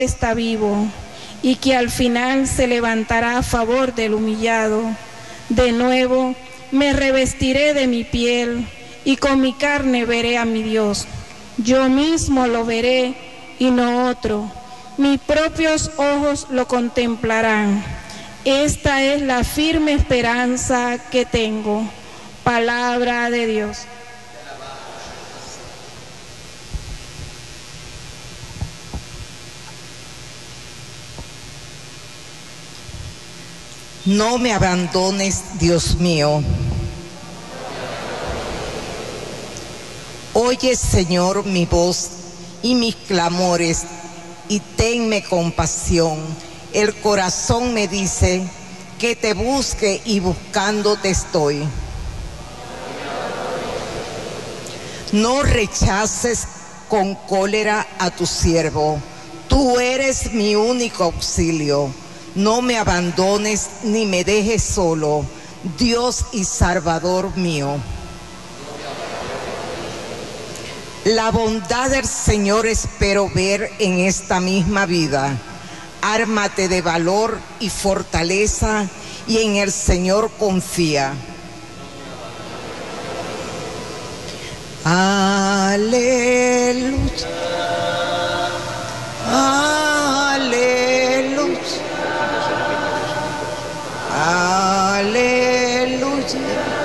está vivo y que al final se levantará a favor del humillado. De nuevo me revestiré de mi piel y con mi carne veré a mi Dios. Yo mismo lo veré y no otro. Mis propios ojos lo contemplarán. Esta es la firme esperanza que tengo. Palabra de Dios. No me abandones, Dios mío. Oye, Señor, mi voz y mis clamores, y tenme compasión. El corazón me dice que te busque y buscándote estoy. No rechaces con cólera a tu siervo. Tú eres mi único auxilio. No me abandones ni me dejes solo, Dios y Salvador mío. La bondad del Señor espero ver en esta misma vida. Ármate de valor y fortaleza y en el Señor confía. Aleluya. Aleluya. Aleluya.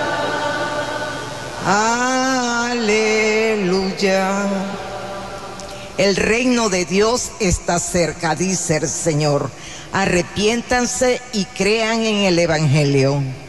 Aleluya. El reino de Dios está cerca, dice el Señor. Arrepiéntanse y crean en el Evangelio.